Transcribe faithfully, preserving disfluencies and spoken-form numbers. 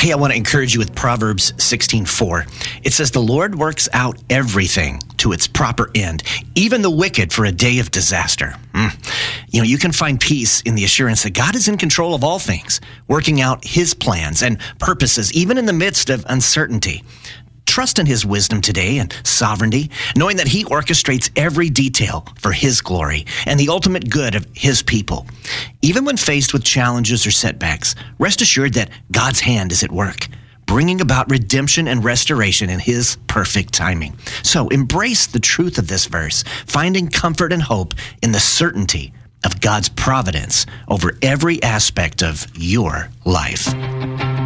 Hey, I want to encourage you with Proverbs sixteen four. It says, "The Lord works out everything to its proper end, even the wicked for a day of disaster." Mm. You know, you can find peace in the assurance that God is in control of all things, working out his plans and purposes, even in the midst of uncertainty. Trust in his wisdom today and sovereignty, knowing that he orchestrates every detail for his glory and the ultimate good of his people. Even when faced with challenges or setbacks, rest assured that God's hand is at work, bringing about redemption and restoration in his perfect timing. So embrace the truth of this verse, finding comfort and hope in the certainty of God's providence over every aspect of your life.